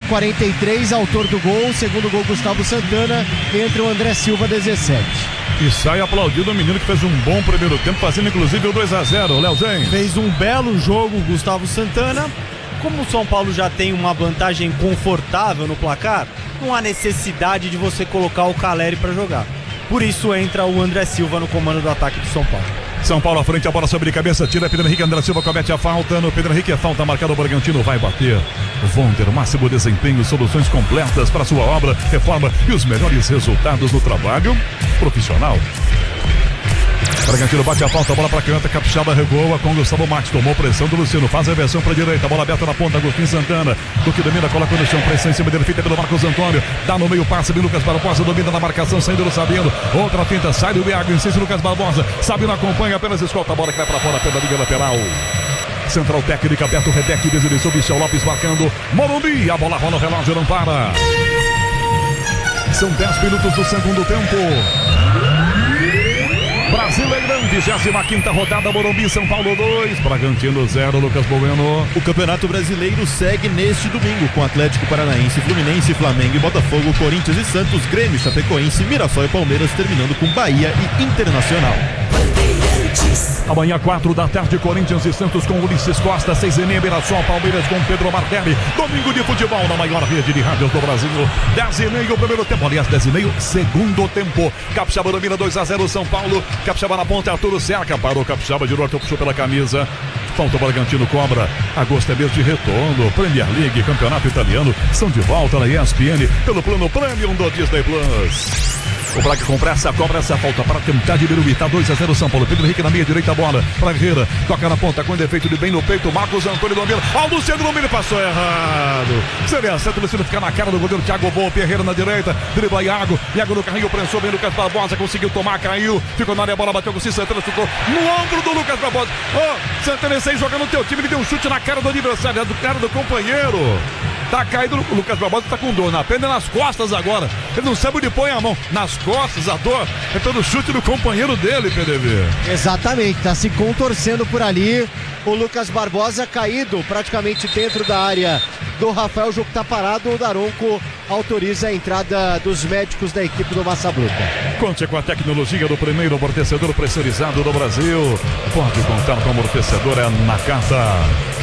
43, autor do gol, segundo gol Gustavo Santana, entra o André Silva, 17. E sai aplaudido o menino que fez um bom primeiro tempo, fazendo inclusive o 2-0, Leozinho. Fez um belo jogo o Gustavo Santana. Como o São Paulo já tem uma vantagem confortável no placar, não há necessidade de você colocar o Caleri para jogar. Por isso entra o André Silva no comando do ataque do São Paulo. São Paulo à frente, a bola sobre cabeça, tira Pedro Henrique, André Silva comete a falta, no Pedro Henrique a falta marcada, o Bragantino vai bater. Vonder, máximo desempenho, soluções completas para sua obra, reforma e os melhores resultados no trabalho profissional. Bragantino bate a falta, a bola para canhota, Capixaba regoa com Gustavo Max, tomou pressão do Luciano, faz a reversão para a direita, bola aberta na ponta, Agostinho Santana, Duque domina, coloca no chão, pressão em cima dele, feita pelo Marcos Antônio, dá no meio, passe de Lucas Barbosa, domina na marcação, saindo do Sabino, outra finta, sai do Iago, insiste Lucas Barbosa, Sabino acompanha, apenas escolta a bola que vai para fora pela linha lateral. Central técnica, Beto Rebeck, deslizou, Michel Lopes marcando, Morumbi, a bola rola, o relógio não para. São 10 minutos do segundo tempo. Brasileirão, 25ª rodada, Morumbi, São Paulo 2, Bragantino 0, Lucas Bueno. O Campeonato Brasileiro segue neste domingo com Atlético Paranaense, Fluminense, Flamengo e Botafogo, Corinthians e Santos, Grêmio, Chapecoense, Mirassol e Palmeiras, terminando com Bahia e Internacional. Amanhã, 4 da tarde, Corinthians e Santos com Ulisses Costa, 6h30, Mirassol, Palmeiras com Pedro Martelli. Domingo de futebol na maior rede de rádios do Brasil. 10h30 o primeiro tempo, aliás, 10h30 segundo tempo. Capixaba domina 2-0 São Paulo. Capixaba na ponta, Arturo cerca, parou Capixaba, girou, puxou pela camisa. Falta o Bragantino, cobra. Agosto é mês de retorno. Premier League, Campeonato Italiano, são de volta na ESPN pelo plano Premium do Disney Plus. O Braga com pressa, cobra essa falta para tentar diminuir. Tá 2-0 São Paulo. Pedro Henrique na meia direita, a bola para Herrera. Toca na ponta com defeito de bem no peito. Marcos Antônio domina. Ó, o Luciano domina, passou errado. Seria certo o Luciano ficar na cara do goleiro Thiago Volpe. Herrera na direita, dribla Iago. Iago no carrinho, prensou bem Lucas Barbosa. Conseguiu tomar, caiu. Ficou na área, a bola bateu com o Santana. Ficou no ombro do Lucas Barbosa. Ó, Santana sai jogando no teu time. Ele deu um chute na cara do adversário, do cara do companheiro. Tá caído, o Lucas Barbosa tá com dor na perna e nas costas agora. Ele não sabe onde põe a mão. Nas costas, a dor é pelo chute do companheiro dele, PDV. Exatamente, tá se contorcendo por ali. O Lucas Barbosa caído praticamente dentro da área do Rafael. O jogo tá parado, o Daronco autoriza a entrada dos médicos da equipe do Massa Bruta. Conte com a tecnologia do primeiro amortecedor pressurizado do Brasil. Pode contar com o amortecedor Nakata.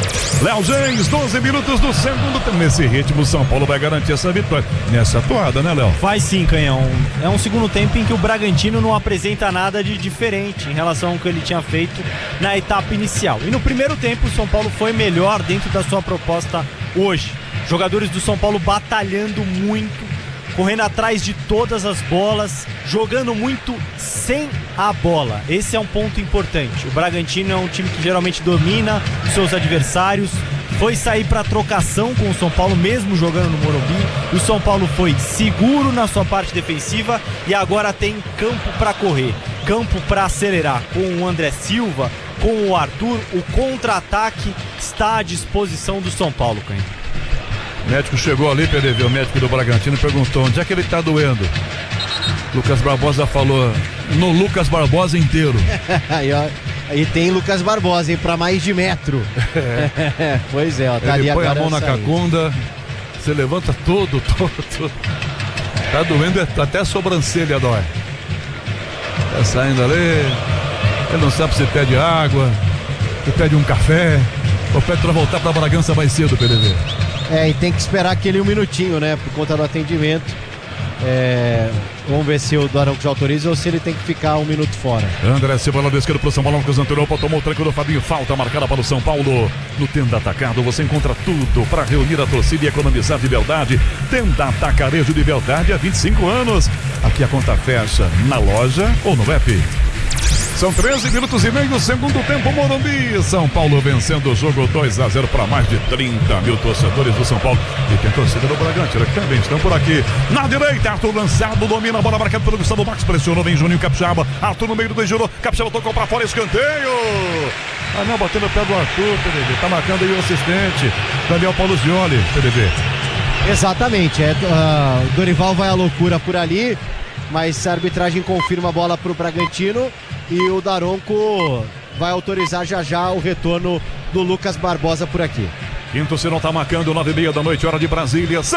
Léo James, 12 minutos do segundo tempo. Nesse ritmo, São Paulo vai garantir essa vitória. Nessa toada, né, Léo? Vai sim, Canhão. É um segundo tempo em que o Bragantino não apresenta nada de diferente em relação ao que ele tinha feito na etapa inicial. E no primeiro tempo, o São Paulo foi melhor dentro da sua proposta hoje. Jogadores do São Paulo batalhando muito, correndo atrás de todas as bolas, jogando muito sem a bola. Esse é um ponto importante. O Bragantino é um time que geralmente domina os seus adversários. Foi sair para trocação com o São Paulo, mesmo jogando no Morumbi. O São Paulo foi seguro na sua parte defensiva e agora tem campo para correr, campo para acelerar. Com o André Silva, com o Arthur, o contra-ataque está à disposição do São Paulo, Canho. O médico chegou ali, PDV, o médico do Bragantino, perguntou onde é que ele tá doendo. Lucas Barbosa falou, no Lucas Barbosa inteiro. Aí tem Lucas Barbosa, hein, pra mais de metro. Pois é, ó, tá ele ali põe agora a mão na cacunda, você levanta todo. Tá doendo, até a sobrancelha dói. Tá saindo ali, ele não sabe se pede água, se pede um café, ou pede pra voltar pra Bragança mais cedo, PDV. E tem que esperar aquele um minutinho, né, por conta do atendimento. Vamos ver se o Daronco já autoriza ou se ele tem que ficar um minuto fora. André Silva lá do esquerdo pro São Paulo, Marcos Antônio tomou o tranco do Fabinho, falta marcada para o São Paulo. No Tenda Atacado você encontra tudo para reunir a torcida e economizar de verdade. Tenda Atacarejo de verdade há 25 anos. Aqui a conta fecha na loja ou no app. São 13 minutos e meio, segundo tempo, Morumbi. São Paulo vencendo o jogo 2-0 para mais de 30 mil torcedores do São Paulo. E tem torcida do Bragantino que também estão por aqui. Na direita, Arthur lançado, domina a bola marcada pelo Gustavo Max, pressionou, vem Juninho Capixaba. Arthur no meio do girou, Capixaba tocou para fora, escanteio. Ah não, batendo o pé do Arthur, PDV. Tá marcando aí o assistente, Daniel Paulo Gioli, PDV. Exatamente, o Dorival vai à loucura por ali, mas a arbitragem confirma a bola pro Bragantino. E o Daronco vai autorizar já o retorno do Lucas Barbosa por aqui. Quinto sinal tá marcando 9h30 da noite, hora de Brasília.